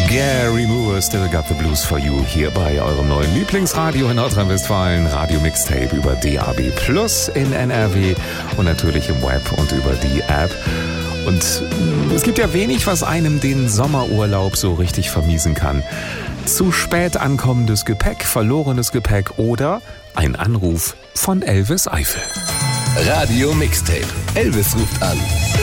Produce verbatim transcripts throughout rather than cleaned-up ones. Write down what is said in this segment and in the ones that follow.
Gary Moore, Still Got the Blues for You, hier bei eurem neuen Lieblingsradio in Nordrhein-Westfalen, Radio Mixtape über D A B Plus in N R W und natürlich im Web und über die App. Und es gibt ja wenig, was einem den Sommerurlaub so richtig vermiesen kann. Zu spät ankommendes Gepäck, verlorenes Gepäck oder ein Anruf von Elvis Eifel. Radio Mixtape. Elvis ruft an.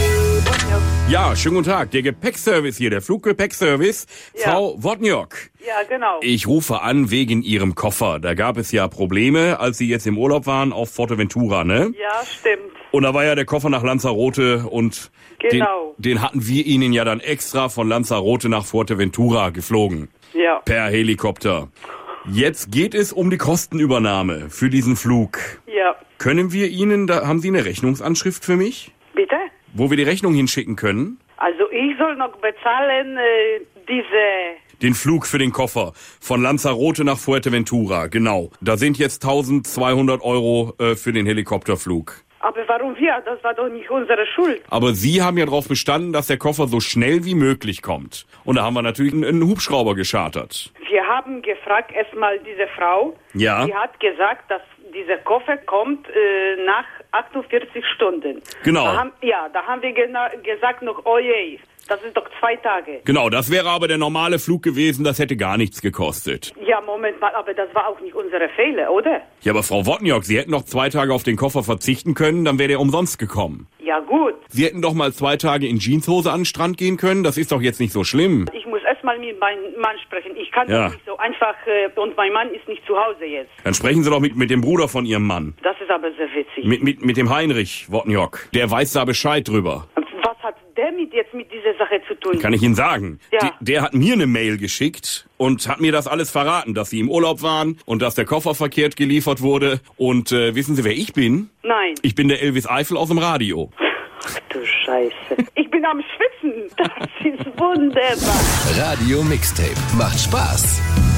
Ja, schönen guten Tag. Der Gepäckservice hier, der Fluggepäckservice. Ja. Frau Wodniok. Ja, genau. Ich rufe an wegen Ihrem Koffer. Da gab es ja Probleme, als Sie jetzt im Urlaub waren auf Fuerteventura, ne? Ja, stimmt. Und da war ja der Koffer nach Lanzarote und Genau. den, den hatten wir Ihnen ja dann extra von Lanzarote nach Fuerteventura geflogen. Ja. Per Helikopter. Jetzt geht es um die Kostenübernahme für diesen Flug. Ja. Können wir Ihnen, da haben Sie eine Rechnungsanschrift für mich? Bitte? Wo wir die Rechnung hinschicken können? Also ich soll noch bezahlen äh, diese... Den Flug für den Koffer von Lanzarote nach Fuerteventura, genau. Da sind jetzt eintausendzweihundert Euro äh, für den Helikopterflug. Aber warum wir? Das war doch nicht unsere Schuld. Aber Sie haben ja darauf bestanden, dass der Koffer so schnell wie möglich kommt. Und da haben wir natürlich einen, einen Hubschrauber geschartert. Wir haben gefragt erstmal diese Frau. Ja. Die hat gesagt, dass dieser Koffer kommt äh, nach achtundvierzig Stunden. Genau. Da haben, ja, da haben wir gena- gesagt noch, oh je, das ist doch zwei Tage. Genau, das wäre aber der normale Flug gewesen, das hätte gar nichts gekostet. Ja, Moment mal, aber das war auch nicht unsere Fehler, oder? Ja, aber Frau Wodniok, Sie hätten noch zwei Tage auf den Koffer verzichten können, dann wäre der umsonst gekommen. Ja, gut. Sie hätten doch mal zwei Tage in Jeanshose an den Strand gehen können, das ist doch jetzt nicht so schlimm. Ich muss erstmal mit meinem Mann sprechen. Ich kann Ja. das nicht so einfach, äh, und mein Mann ist nicht zu Hause jetzt. Dann sprechen Sie doch mit, mit dem Bruder von Ihrem Mann. Das ist aber sehr witzig. Mit, mit, mit dem Heinrich Wodniok. Der weiß da Bescheid drüber. Was hat der mit jetzt mit dieser Sache zu tun? Kann ich Ihnen sagen. Ja. Der, der hat mir eine Mail geschickt und hat mir das alles verraten, dass Sie im Urlaub waren und dass der Koffer verkehrt geliefert wurde. Und äh, wissen Sie, wer ich bin? Nein. Ich bin der Elvis Eifel aus dem Radio. Ach du Scheiße. Ich bin am Schwitzen. Das ist wunderbar. Radio Mixtape. Macht Spaß.